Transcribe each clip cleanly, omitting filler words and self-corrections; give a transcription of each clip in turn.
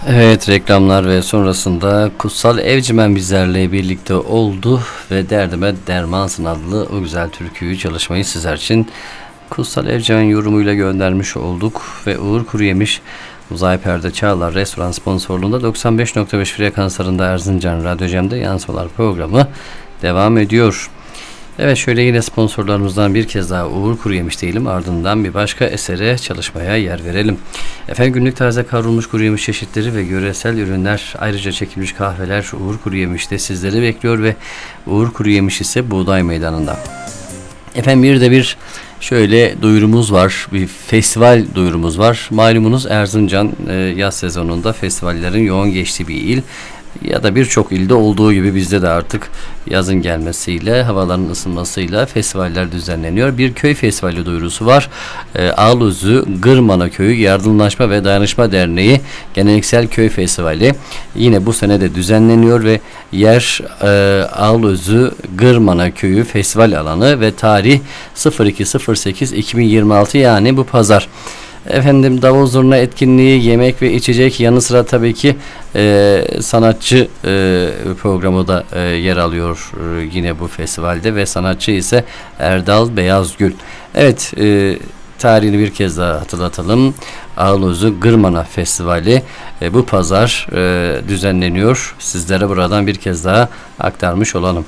Evet, reklamlar ve sonrasında Kutsal Evcimen bizlerle birlikte oldu ve Derdime Dermansın adlı o güzel türküyü çalışmayı sizler için Kutsal Evcimen yorumuyla göndermiş olduk ve Uğur Kuruyemiş Uzay Perde Çağlar Restoran sponsorluğunda 95.5 frekanslarında Erzincan Radyo Cem'de Yansımalar programı devam ediyor. Evet, şöyle yine sponsorlarımızdan bir kez daha Uğur Kuruyemiş diyelim, ardından bir başka esere çalışmaya yer verelim. Efendim, günlük taze kavrulmuş kuru yemiş çeşitleri ve yöresel ürünler, ayrıca çekilmiş kahveler Uğur Kuruyemiş'te sizleri bekliyor ve Uğur Kuruyemiş ise Buğday Meydanı'nda. Efendim, bir de bir şöyle duyurumuz var, bir festival duyurumuz var. Malumunuz Erzincan yaz sezonunda festivallerin yoğun geçtiği bir il. Ya da birçok ilde olduğu gibi bizde de artık yazın gelmesiyle, havaların ısınmasıyla festivaller düzenleniyor. Bir köy festivali duyurusu var. Ağlıözü Gırmana Köyü Yardımlaşma ve Dayanışma Derneği Geleneksel Köy Festivali yine bu sene de düzenleniyor ve yer Ağlıözü Gırmana Köyü Festival Alanı ve tarih 02.08.2026, yani bu pazar. Efendim, davul zurna etkinliği, yemek ve içecek yanı sıra tabii ki sanatçı programı da yer alıyor yine bu festivalde ve sanatçı ise Erdal Beyazgül. Evet, tarihini bir kez daha hatırlatalım. Ağlıözü Gırmana Festivali bu pazar düzenleniyor. Sizlere buradan bir kez daha aktarmış olalım.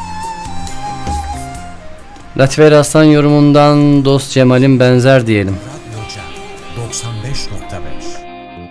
Latife Raslan yorumundan Dost Cemal'in benzer diyelim.